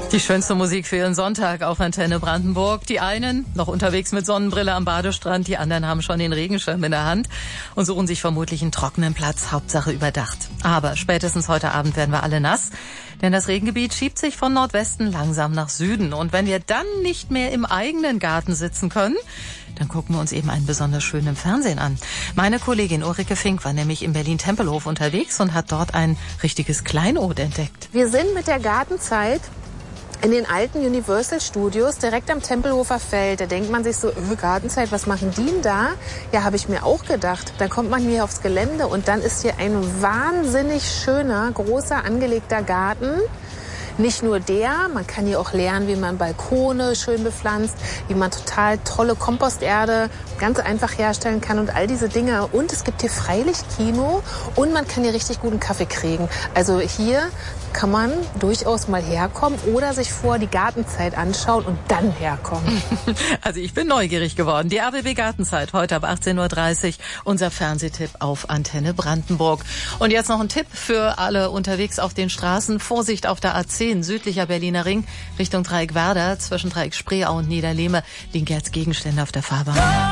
Die schönste Musik für Ihren Sonntag auf Antenne Brandenburg. Die einen noch unterwegs mit Sonnenbrille am Badestrand, die anderen haben schon den Regenschirm in der Hand und suchen sich vermutlich einen trockenen Platz, Hauptsache überdacht. Aber spätestens heute Abend werden wir alle nass, denn das Regengebiet schiebt sich von Nordwesten langsam nach Süden. Und wenn wir dann nicht mehr im eigenen Garten sitzen können, dann gucken wir uns eben einen besonders schönen im Fernsehen an. Meine Kollegin Ulrike Fink war nämlich in Berlin-Tempelhof unterwegs und hat dort ein richtiges Kleinod entdeckt. Wir sind mit der Gartenzeit in den alten Universal Studios direkt am Tempelhofer Feld. Da denkt man sich so, Gartenzeit, was machen die denn da? Ja, habe ich mir auch gedacht. Da kommt man hier aufs Gelände und dann ist hier ein wahnsinnig schöner, großer, angelegter Garten. Nicht nur der, man kann hier auch lernen, wie man Balkone schön bepflanzt, wie man total tolle Komposterde ganz einfach herstellen kann und all diese Dinge. Und es gibt hier Freilichtkino und man kann hier richtig guten Kaffee kriegen. Also hier kann man durchaus mal herkommen oder sich vor die Gartenzeit anschauen und dann herkommen. Also ich bin neugierig geworden. Die RBB Gartenzeit heute ab 18:30 Uhr, unser Fernsehtipp auf Antenne Brandenburg. Und jetzt noch ein Tipp für alle unterwegs auf den Straßen. Vorsicht auf der A10, südlicher Berliner Ring, Richtung Dreieck Werder, zwischen Dreieck Spreeau und Niederlehme liegen jetzt Gegenstände auf der Fahrbahn.